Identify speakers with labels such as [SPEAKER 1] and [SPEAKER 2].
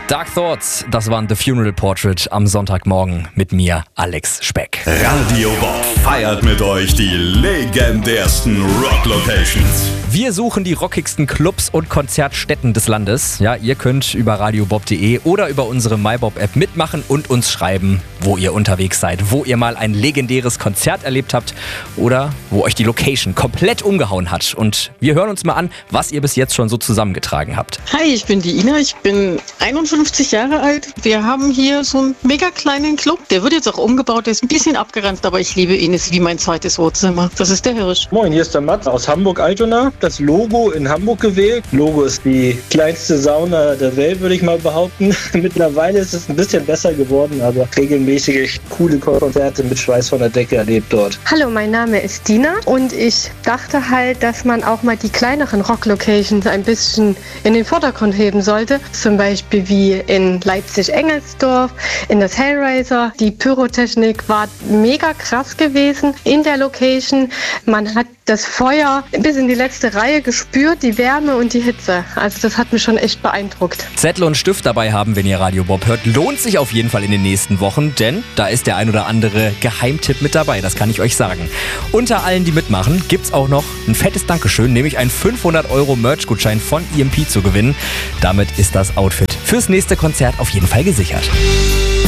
[SPEAKER 1] Dark Thoughts, das waren The Funeral Portrait am Sonntagmorgen mit mir, Alex Speck.
[SPEAKER 2] Radio Bob feiert mit euch die legendärsten Rock-Locations.
[SPEAKER 1] Wir suchen die rockigsten Clubs und Konzertstätten des Landes. Ja, ihr könnt über radiobob.de oder über unsere MyBob-App mitmachen und uns schreiben, wo ihr unterwegs seid, wo ihr mal ein legendäres Konzert erlebt habt oder wo euch die Location komplett umgehauen hat. Und wir hören uns mal an, was ihr bis jetzt schon so zusammengetragen habt.
[SPEAKER 3] Hi, ich bin die Ina, ich bin 51 Jahre alt. Wir haben hier so einen mega kleinen Club. Der wird jetzt auch umgebaut, der ist ein bisschen abgeranzt, aber ich liebe ihn, ist wie mein zweites Wohnzimmer. Das ist der Hirsch.
[SPEAKER 4] Moin, hier ist der Matt aus Hamburg-Altona. Das Logo in Hamburg gewählt. Logo ist die kleinste Sauna der Welt, würde ich mal behaupten. Mittlerweile ist es ein bisschen besser geworden, aber regelmäßig echt coole Konzerte mit Schweiß von der Decke erlebt dort.
[SPEAKER 5] Hallo, mein Name ist Dina und ich dachte halt, dass man auch mal die kleineren Rock-Locations ein bisschen in den Vordergrund heben sollte. Zum Beispiel wie in Leipzig-Engelsdorf, in das Hellraiser. Die Pyrotechnik war mega krass gewesen in der Location. Man hat das Feuer bis in die letzte Reihe gespürt, die Wärme und die Hitze. Also das hat mich schon echt beeindruckt.
[SPEAKER 1] Zettel und Stift dabei haben, wenn ihr Radio Bob hört, lohnt sich auf jeden Fall in den nächsten Wochen, denn da ist der ein oder andere Geheimtipp mit dabei, das kann ich euch sagen. Unter allen, die mitmachen, gibt's auch noch ein fettes Dankeschön, nämlich einen 500 € Merch-Gutschein von EMP zu gewinnen. Damit ist das Outfit fürs nächste Konzert auf jeden Fall gesichert.